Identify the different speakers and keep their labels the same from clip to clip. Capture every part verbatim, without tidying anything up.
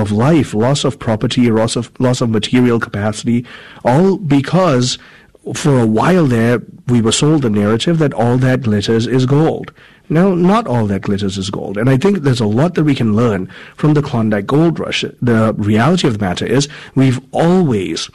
Speaker 1: of life, loss of property, loss of loss of material capacity, all because for a while there we were sold the narrative that all that glitters is gold. Now, not all that glitters is gold, and I think there's a lot that we can learn from the Klondike Gold Rush. The reality of the matter is we've always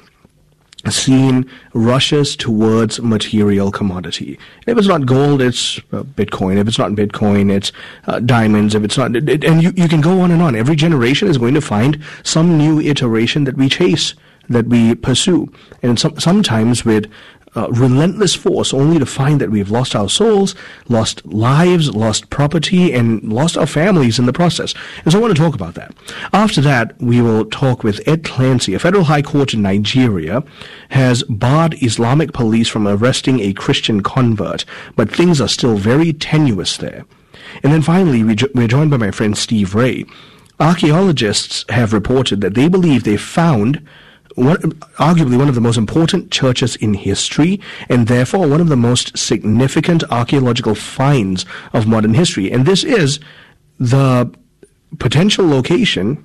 Speaker 1: seen rushes towards material commodity. If it's not gold, it's uh, Bitcoin. If it's not Bitcoin, it's uh, diamonds. If it's not, it, it, and you, you can go on and on. Every generation is going to find some new iteration that we chase, that we pursue, and some, sometimes with Uh, relentless force, only to find that we've lost our souls, lost lives, lost property, and lost our families in the process. And so I want to talk about that. After that, we will talk with Ed Clancy. A federal high court in Nigeria has barred Islamic police from arresting a Christian convert, but things are still very tenuous there. And then finally, we jo- we're joined by my friend Steve Ray. Archaeologists have reported that they believe they found One, arguably one of the most important churches in history, and therefore one of the most significant archaeological finds of modern history. And this is the potential location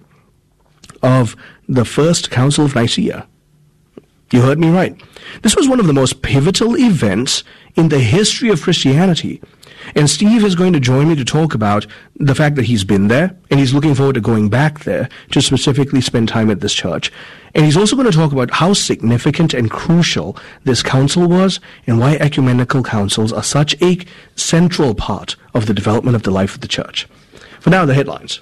Speaker 1: of the First Council of Nicaea. You heard me right. This was one of the most pivotal events in the history of Christianity. And Steve is going to join me to talk about the fact that he's been there, and he's looking forward to going back there to specifically spend time at this church. And he's also going to talk about how significant and crucial this council was, and why ecumenical councils are such a central part of the development of the life of the church. For now, the headlines.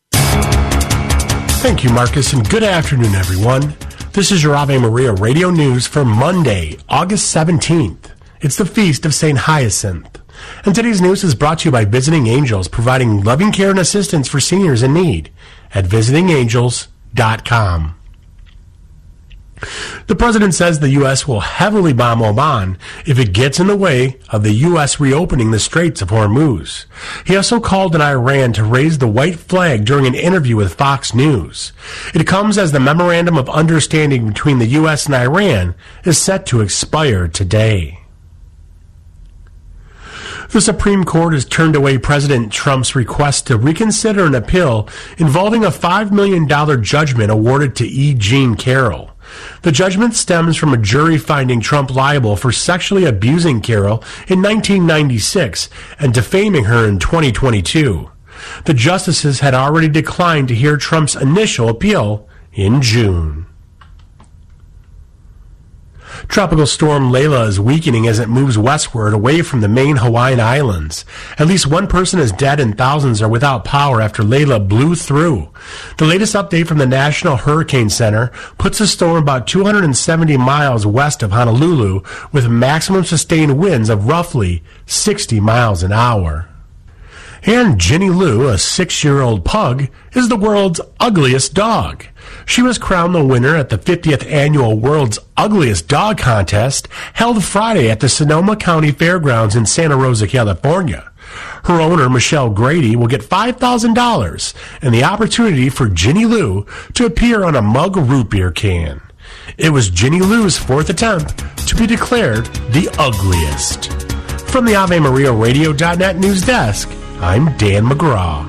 Speaker 2: Thank you, Marcus, and good afternoon, everyone. This is your Ave Maria Radio News for Monday, August seventeenth. It's the feast of Saint Hyacinth. And today's news is brought to you by Visiting Angels, providing loving care and assistance for seniors in need at visiting angels dot com. The president says the U S will heavily bomb Oman if it gets in the way of the U S reopening the Straits of Hormuz. He also called on Iran to raise the white flag during an interview with Fox News. It comes as the memorandum of understanding between the U S and Iran is set to expire today. The Supreme Court has turned away President Trump's request to reconsider an appeal involving a five million dollars judgment awarded to E. Jean Carroll. The judgment stems from a jury finding Trump liable for sexually abusing Carroll in nineteen ninety-six and defaming her in twenty twenty-two. The justices had already declined to hear Trump's initial appeal in June. Tropical storm Layla is weakening as it moves westward away from the main Hawaiian Islands. At least one person is dead and thousands are without power after Layla blew through. The latest update from the National Hurricane Center puts the storm about two hundred seventy miles west of Honolulu with maximum sustained winds of roughly sixty miles an hour. And Ginny Lou, a six-year-old pug, is the world's ugliest dog. She was crowned the winner at the fiftieth Annual World's Ugliest Dog Contest held Friday at the Sonoma County Fairgrounds in Santa Rosa, California. Her owner, Michelle Grady, will get five thousand dollars and the opportunity for Ginny Lou to appear on a mug root beer can. It was Ginny Lou's fourth attempt to be declared the ugliest. From the Ave Maria Radio dot net news desk, I'm Dan McGraw.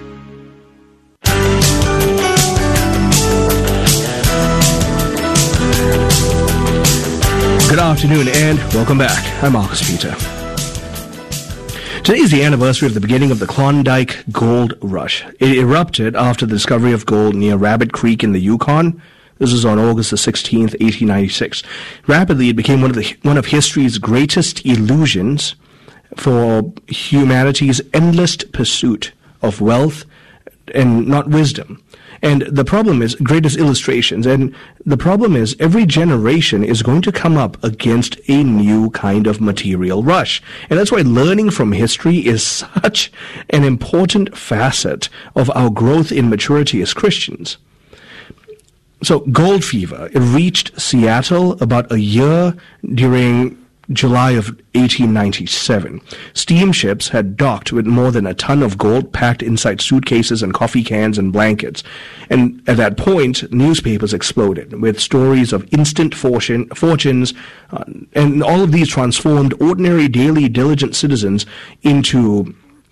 Speaker 1: Good afternoon and welcome back. I'm Marcus Peter. Today is the anniversary of the beginning of the Klondike Gold Rush. It erupted after the discovery of gold near Rabbit Creek in the Yukon. This was on August the sixteenth, eighteen ninety-six. Rapidly, it became one of the one of history's greatest illusions for humanity's endless pursuit of wealth and not wisdom. And the problem is, greatest illustrations, and the problem is every generation is going to come up against a new kind of material rush. And that's why learning from history is such an important facet of our growth in maturity as Christians. So gold fever, it reached Seattle about a year during July of eighteen ninety-seven. Steamships had docked with more than a ton of gold packed inside suitcases and coffee cans and blankets. And at that point, newspapers exploded with stories of instant fortune, fortunes, uh, and all of these transformed ordinary, daily, diligent citizens into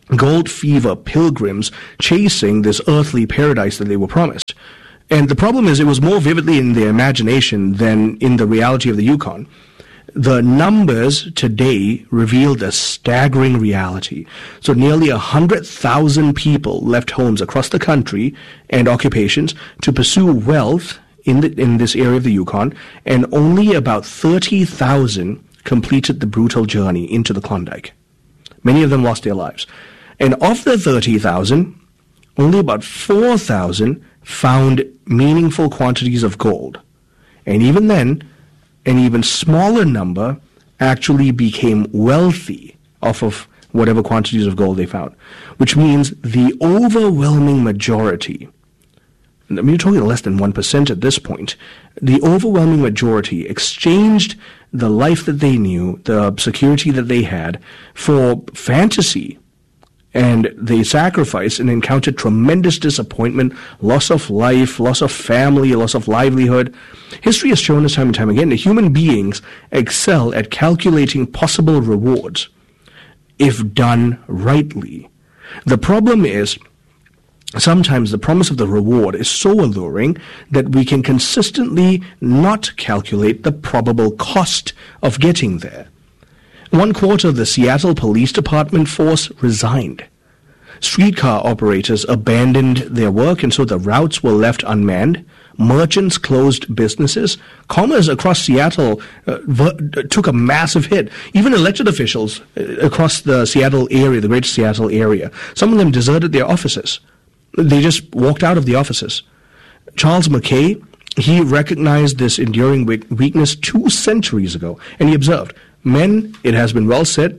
Speaker 1: gold fever pilgrims chasing this earthly paradise that they were promised. And the problem is it was more vividly in their imagination than in the reality of the Yukon. The numbers today reveal the staggering reality. So nearly one hundred thousand people left homes across the country and occupations to pursue wealth in the, in this area of the Yukon, and only about thirty thousand completed the brutal journey into the Klondike. Many of them lost their lives. And of the thirty thousand, only about four thousand found meaningful quantities of gold. And even then, an even smaller number actually became wealthy off of whatever quantities of gold they found, which means the overwhelming majority, I mean, you're talking less than one percent at this point, the overwhelming majority exchanged the life that they knew, the security that they had, for fantasy. And they sacrificed and encountered tremendous disappointment, loss of life, loss of family, loss of livelihood. History has shown us time and time again that human beings excel at calculating possible rewards if done rightly. The problem is, sometimes the promise of the reward is so alluring that we can consistently not calculate the probable cost of getting there. One quarter of the Seattle Police Department force resigned. Streetcar operators abandoned their work, and so the routes were left unmanned. Merchants closed businesses. Commerce across Seattle uh, ver- took a massive hit. Even elected officials uh, across the Seattle area, the greater Seattle area, some of them deserted their offices. They just walked out of the offices. Charles Mackay, he recognized this enduring weakness two centuries ago, and he observed, "Men, it has been well said,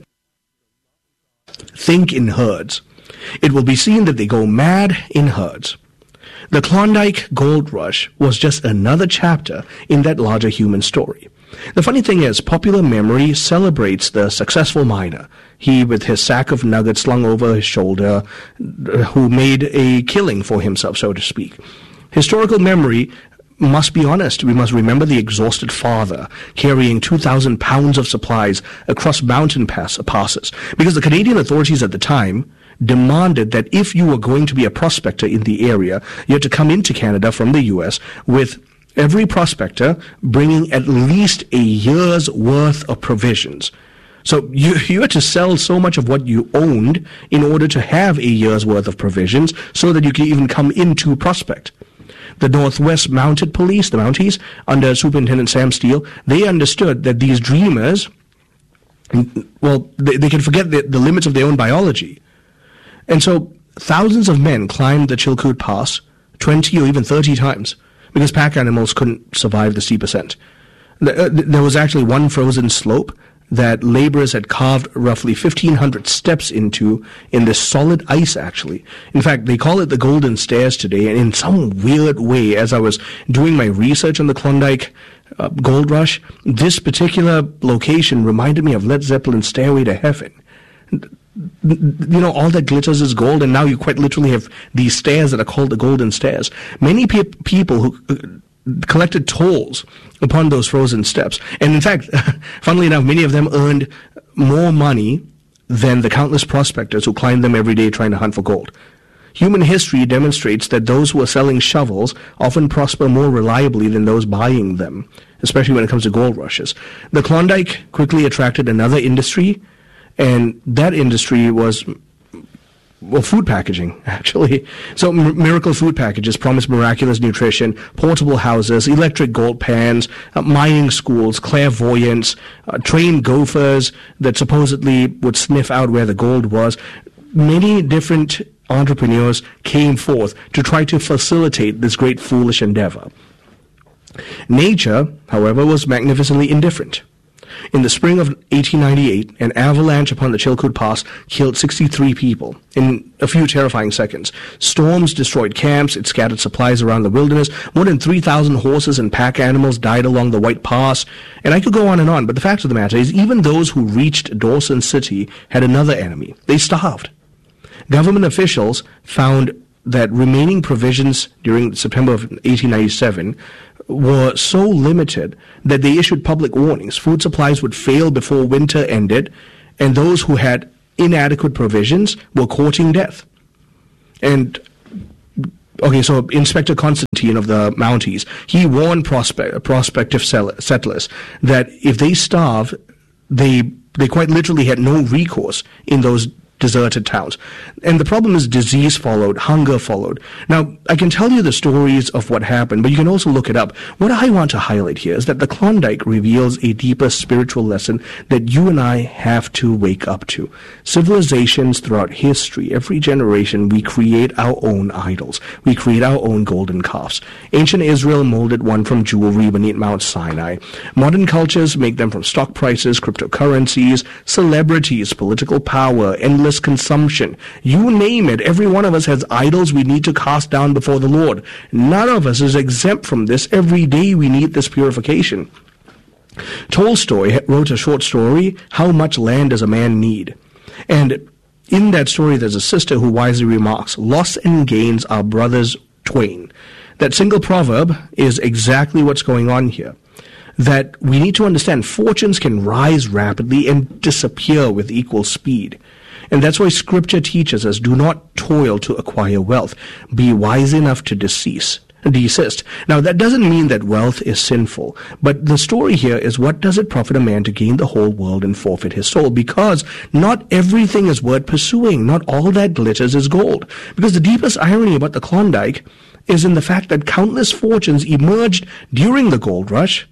Speaker 1: think in herds. It will be seen that they go mad in herds." The Klondike Gold Rush was just another chapter in that larger human story. The funny thing is, popular memory celebrates the successful miner, he with his sack of nuggets slung over his shoulder, who made a killing for himself, so to speak. Historical memory must be honest. We must remember the exhausted father carrying two thousand pounds of supplies across mountain pass, passes, because the Canadian authorities at the time demanded that if you were going to be a prospector in the area, you had to come into Canada from the U S with every prospector bringing at least a year's worth of provisions. So you, you had to sell so much of what you owned in order to have a year's worth of provisions so that you could even come into prospect. The Northwest Mounted Police, the Mounties, under Superintendent Sam Steele, they understood that these dreamers, well, they, they can forget the, the limits of their own biology. And so thousands of men climbed the Chilkoot Pass twenty or even thirty times because pack animals couldn't survive the steep ascent. There was actually one frozen slope that laborers had carved roughly fifteen hundred steps into in this solid ice, actually. In fact, they call it the Golden Stairs today, and in some weird way, as I was doing my research on the Klondike uh, Gold Rush, this particular location reminded me of Led Zeppelin's Stairway to Heaven. You know, all that glitters is gold, and now you quite literally have these stairs that are called the Golden Stairs. Many pe- people who uh, collected tolls upon those frozen steps. And in fact, funnily enough, many of them earned more money than the countless prospectors who climbed them every day trying to hunt for gold. Human history demonstrates that those who are selling shovels often prosper more reliably than those buying them, especially when it comes to gold rushes. The Klondike quickly attracted another industry, and that industry was, well, food packaging, actually. So m- miracle food packages promised miraculous nutrition, portable houses, electric gold pans, uh, mining schools, clairvoyants, uh, trained gophers that supposedly would sniff out where the gold was. Many different entrepreneurs came forth to try to facilitate this great foolish endeavor. Nature, however, was magnificently indifferent. In the spring of eighteen ninety-eight, an avalanche upon the Chilkoot Pass killed sixty-three people in a few terrifying seconds. Storms destroyed camps, it scattered supplies around the wilderness. More than three thousand horses and pack animals died along the White Pass. And I could go on and on, but the fact of the matter is even those who reached Dawson City had another enemy. They starved. Government officials found that remaining provisions during September of eighteen ninety-seven were so limited that they issued public warnings. Food supplies would fail before winter ended, and those who had inadequate provisions were courting death. And okay, so Inspector Constantine of the Mounties, he warned prospect, prospective settlers that if they starve, they they quite literally had no recourse in those deserted towns. And the problem is disease followed, hunger followed. Now, I can tell you the stories of what happened, but you can also look it up. What I want to highlight here is that the Klondike reveals a deeper spiritual lesson that you and I have to wake up to. Civilizations throughout history, every generation, we create our own idols. We create our own golden calves. Ancient Israel molded one from jewelry beneath Mount Sinai. Modern cultures make them from stock prices, cryptocurrencies, celebrities, political power, endless consumption. You name it, every one of us has idols we need to cast down before the Lord. None of us is exempt from this. Every day we need this purification. Tolstoy wrote a short story, How Much Land Does a Man Need? And in that story there's a sister who wisely remarks, loss and gains are brothers twain. That single proverb is exactly what's going on here. That we need to understand fortunes can rise rapidly and disappear with equal speed. And that's why Scripture teaches us, do not toil to acquire wealth. Be wise enough to decease, desist. Now, that doesn't mean that wealth is sinful. But the story here is, what does it profit a man to gain the whole world and forfeit his soul? Because not everything is worth pursuing. Not all that glitters is gold. Because the deepest irony about the Klondike is in the fact that countless fortunes emerged during the gold rush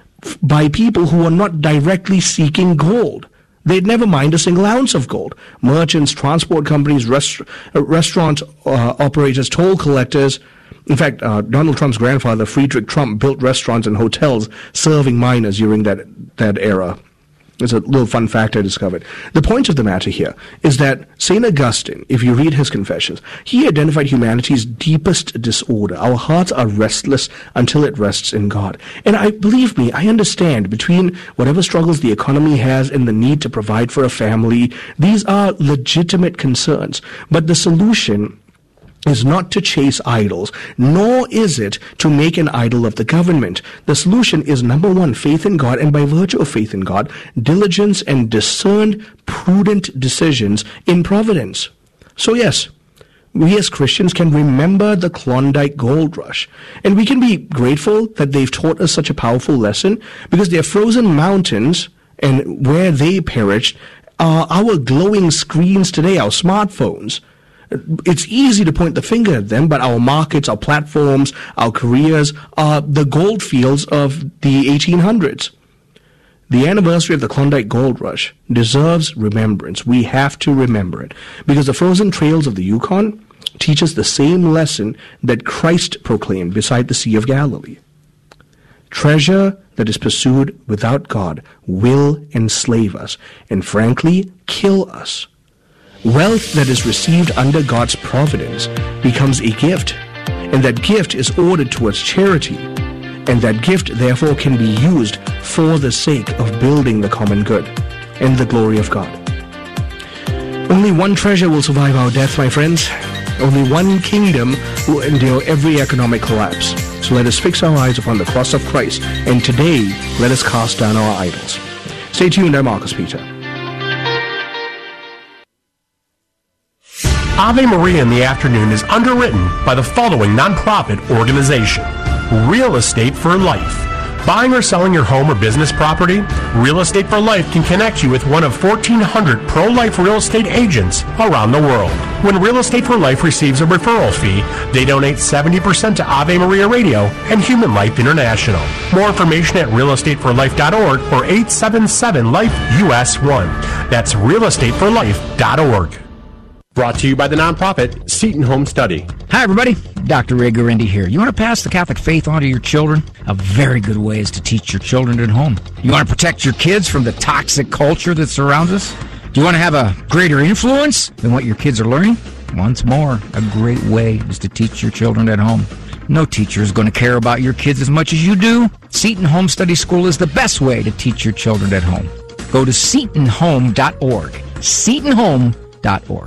Speaker 1: by people who were not directly seeking gold. They'd never mined a single ounce of gold. Merchants, transport companies, rest, uh, restaurant uh, operators, toll collectors. In fact, uh, Donald Trump's grandfather, Friedrich Trump, built restaurants and hotels serving miners during that that era. It's a little fun fact I discovered. The point of the matter here is that Saint Augustine, if you read his Confessions, he identified humanity's deepest disorder. Our hearts are restless until it rests in God. And I believe me, I understand between whatever struggles the economy has and the need to provide for a family, these are legitimate concerns. But the solution is not to chase idols, nor is it to make an idol of the government. The solution is, number one, faith in God, and by virtue of faith in God, diligence and discerned, prudent decisions in providence. So yes, we as Christians can remember the Klondike Gold Rush, and we can be grateful that they've taught us such a powerful lesson, because their frozen mountains and where they perished are our glowing screens today, our smartphones. It's easy to point the finger at them, but our markets, our platforms, our careers are the gold fields of the eighteen hundreds. The anniversary of the Klondike Gold Rush deserves remembrance. We have to remember it, because the frozen trails of the Yukon teach us the same lesson that Christ proclaimed beside the Sea of Galilee. Treasure that is pursued without God will enslave us and, frankly, kill us. Wealth that is received under God's providence becomes a gift, and that gift is ordered towards charity, and that gift therefore can be used for the sake of building the common good and the glory of God. Only one treasure will survive our death, my friends. Only one kingdom will endure every economic collapse. So let us fix our eyes upon the cross of Christ, and today let us cast down our idols. Stay tuned, I'm Marcus Peter.
Speaker 2: Ave Maria in the Afternoon is underwritten by the following nonprofit organization: Real Estate for Life. Buying or selling your home or business property? Real Estate for Life can connect you with one of fourteen hundred pro-life real estate agents around the world. When Real Estate for Life receives a referral fee, they donate seventy percent to Ave Maria Radio and Human Life International. More information at real estate for life dot org or eight seven seven life U S one. That's real estate for life dot org. Brought to you by the nonprofit Seton Home Study.
Speaker 3: Hi, everybody. Doctor Ray Guarendi here. You want to pass the Catholic faith on to your children? A very good way is to teach your children at home. You want to protect your kids from the toxic culture that surrounds us? Do you want to have a greater influence than what your kids are learning? Once more, a great way is to teach your children at home. No teacher is going to care about your kids as much as you do. Seton Home Study School is the best way to teach your children at home. Go to seton home dot org. seton home dot org.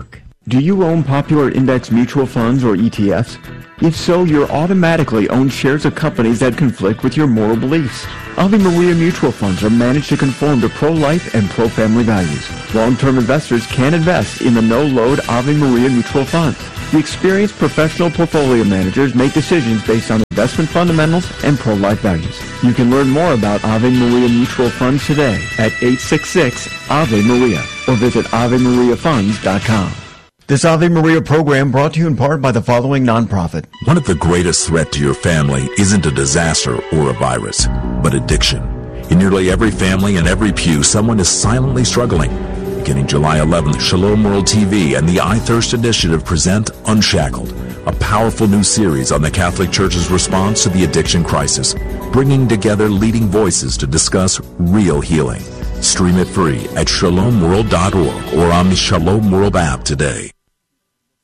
Speaker 4: Do you own popular index mutual funds or E T Fs? If so, you're automatically own shares of companies that conflict with your moral beliefs. Ave Maria mutual funds are managed to conform to pro-life and pro-family values. Long-term investors can invest in the no-load Ave Maria mutual funds. The experienced professional portfolio managers make decisions based on investment fundamentals and pro-life values. You can learn more about Ave Maria mutual funds today at eight six six Ave Maria or visit ave maria funds dot com. This Ave Maria program brought to you in part by the following nonprofit.
Speaker 5: One of the greatest threats to your family isn't a disaster or a virus, but addiction. In nearly every family and every pew, someone is silently struggling. Beginning July eleventh, Shalom World T V and the I Thirst Initiative present Unshackled, a powerful new series on the Catholic Church's response to the addiction crisis, bringing together leading voices to discuss real healing. Stream it free at shalom world dot org or on the Shalom World app today.